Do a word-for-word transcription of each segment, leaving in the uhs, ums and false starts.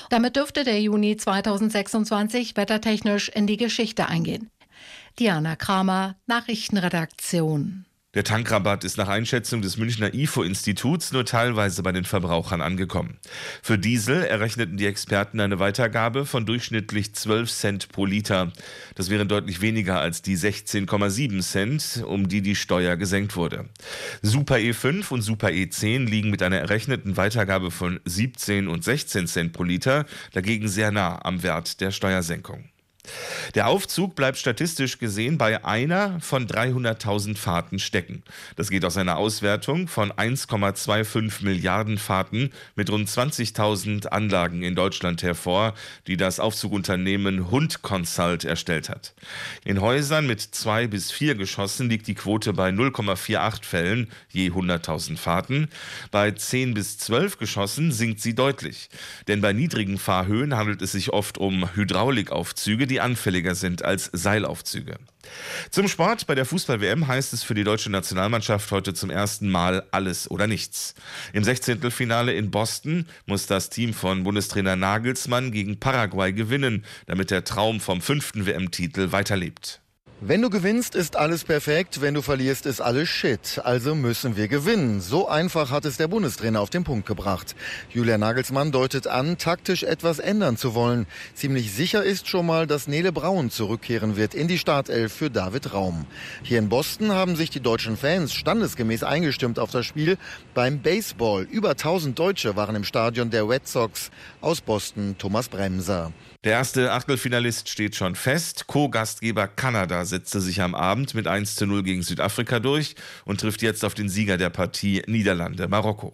Damit dürfte der Juni zweitausendsechsundzwanzig wettertechnisch in die Geschichte eingehen. Diana Kramer, Nachrichtenredaktion. Der Tankrabatt ist nach Einschätzung des Münchner I F O-Instituts nur teilweise bei den Verbrauchern angekommen. Für Diesel errechneten die Experten eine Weitergabe von durchschnittlich zwölf Cent pro Liter. Das wären deutlich weniger als die sechzehn Komma sieben Cent, um die die Steuer gesenkt wurde. Super E fünf und Super E zehn liegen mit einer errechneten Weitergabe von siebzehn und sechzehn Cent pro Liter dagegen sehr nah am Wert der Steuersenkung. Der Aufzug bleibt statistisch gesehen bei einer von dreihunderttausend Fahrten stecken. Das geht aus einer Auswertung von eins Komma fünfundzwanzig Milliarden Fahrten mit rund zwanzigtausend Anlagen in Deutschland hervor, die das Aufzugunternehmen Hund Consult erstellt hat. In Häusern mit zwei bis vier Geschossen liegt die Quote bei null Komma achtzehn Fällen je hunderttausend Fahrten. Bei zehn bis zwölf Geschossen sinkt sie deutlich. Denn bei niedrigen Fahrhöhen handelt es sich oft um Hydraulikaufzüge, die anfälliger sind als Seilaufzüge. Zum Sport. Bei der Fußball-W M heißt es für die deutsche Nationalmannschaft heute zum ersten Mal alles oder nichts. Im Sechzehntelfinale in Boston muss das Team von Bundestrainer Nagelsmann gegen Paraguay gewinnen, damit der Traum vom fünften W M-Titel weiterlebt. Wenn du gewinnst, ist alles perfekt. Wenn du verlierst, ist alles Shit. Also müssen wir gewinnen. So einfach hat es der Bundestrainer auf den Punkt gebracht. Julian Nagelsmann deutet an, taktisch etwas ändern zu wollen. Ziemlich sicher ist schon mal, dass Nele Braun zurückkehren wird in die Startelf für David Raum. Hier in Boston haben sich die deutschen Fans standesgemäß eingestimmt auf das Spiel beim Baseball. Über tausend Deutsche waren im Stadion der Red Sox. Aus Boston Thomas Bremser. Der erste Achtelfinalist steht schon fest. Co-Gastgeber Kanada setzte sich am Abend mit eins zu null gegen Südafrika durch und trifft jetzt auf den Sieger der Partie Niederlande, Marokko.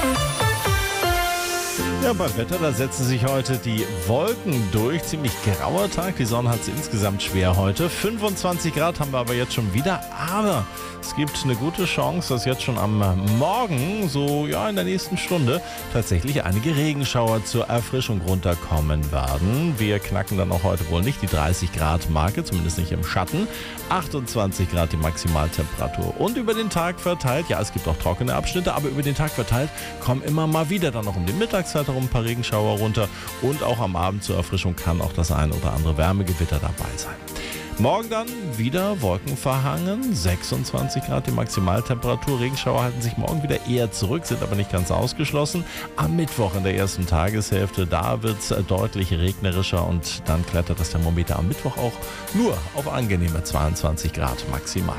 Ja, beim Wetter, da setzen sich heute die Wolken durch. Ziemlich grauer Tag. Die Sonne hat es insgesamt schwer heute. fünfundzwanzig Grad haben wir aber jetzt schon wieder. Aber es gibt eine gute Chance, dass jetzt schon am Morgen, so ja in der nächsten Stunde, tatsächlich einige Regenschauer zur Erfrischung runterkommen werden. Wir knacken dann auch heute wohl nicht die dreißig Grad Marke, zumindest nicht im Schatten. achtundzwanzig Grad die Maximaltemperatur. Und über den Tag verteilt, ja, es gibt auch trockene Abschnitte, aber über den Tag verteilt kommen immer mal wieder dann noch um die Mittagszeit herum ein paar Regenschauer runter. Und auch am Abend zur Erfrischung kann auch das ein oder andere Wärmegewitter dabei sein. Morgen dann wieder wolkenverhangen, sechsundzwanzig Grad die Maximaltemperatur. Regenschauer halten sich morgen wieder eher zurück, sind aber nicht ganz ausgeschlossen. Am Mittwoch in der ersten Tageshälfte, da wird es deutlich regnerischer und dann klettert das Thermometer am Mittwoch auch nur auf angenehme zweiundzwanzig Grad maximal.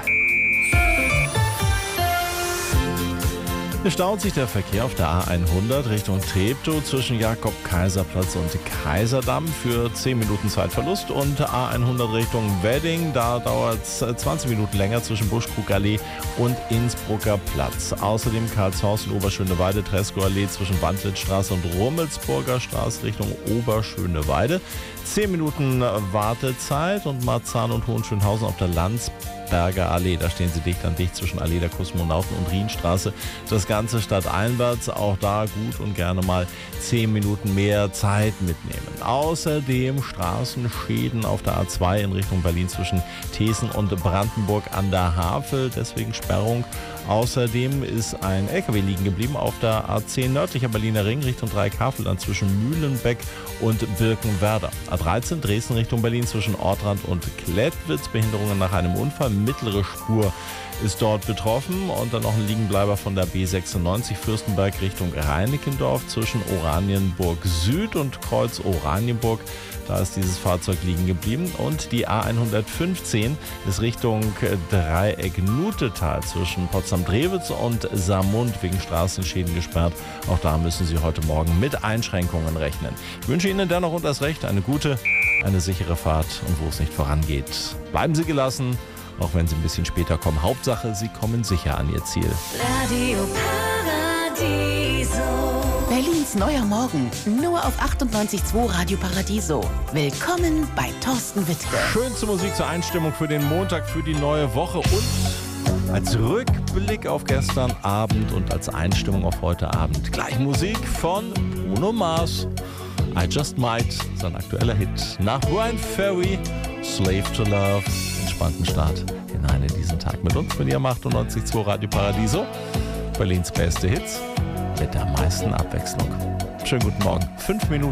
Es staut sich der Verkehr auf der A hundert Richtung Treptow zwischen Jakob-Kaiser-Platz und Kaiserdamm für zehn Minuten Zeitverlust und A hundert Richtung Wedding, da dauert es zwanzig Minuten länger zwischen Buschkrugallee und Innsbrucker Platz. Außerdem Karlshorst und Oberschöneweide, Treskow-Allee zwischen Wandlitzstraße und Rummelsburger Straße Richtung Oberschöneweide. zehn Minuten Wartezeit und Marzahn und Hohenschönhausen auf der Landsberger Allee. Da stehen sie dicht an dicht zwischen Allee der Kosmonauten und Rienstraße. Das Ganze stadteinwärts, auch da gut und gerne mal zehn Minuten mehr Zeit mitnehmen. Außerdem Straßenschäden auf der A zwei in Richtung Berlin zwischen Thesen und Brandenburg an der Havel. Deswegen Sperrung. Außerdem ist ein L K W liegen geblieben auf der A zehn nördlicher Berliner Ring Richtung Dreieckhavelland zwischen Mühlenbeck und Birkenwerder. A dreizehn Dresden Richtung Berlin zwischen Ortrand und Klettwitz. Behinderungen nach einem Unfall. Mittlere Spur ist dort betroffen. Und dann noch ein Liegenbleiber von der B sechsundneunzig Fürstenberg Richtung Reinickendorf zwischen Oranienburg Süd und Kreuz Oranienburg. Da ist dieses Fahrzeug liegen geblieben. Und die A hundertfünfzehn ist Richtung Dreieck-Nutetal zwischen Potsdam-Drewitz und Saarmund wegen Straßenschäden gesperrt. Auch da müssen Sie heute Morgen mit Einschränkungen rechnen. Ich wünsche Ihnen dennoch und das Recht eine gute, eine sichere Fahrt und wo es nicht vorangeht, bleiben Sie gelassen, auch wenn Sie ein bisschen später kommen. Hauptsache, Sie kommen sicher an Ihr Ziel. Radio Paradiso. Berlins neuer Morgen, nur auf achtundneunzig Komma zwei Radio Paradiso. Willkommen bei Thorsten Wittke. Schönste Musik zur Einstimmung für den Montag, für die neue Woche und als Rückblick auf gestern Abend und als Einstimmung auf heute Abend gleich Musik von Bruno Mars. I Just Might, sein aktueller Hit. Nach Brian Ferry, Slave to Love. Entspannten Start hinein in diesen Tag mit uns, mit Ihrem achtundneunzig Komma zwei Radio Paradiso. Berlins beste Hits mit der meisten Abwechslung. Schönen guten Morgen. Fünf Minuten.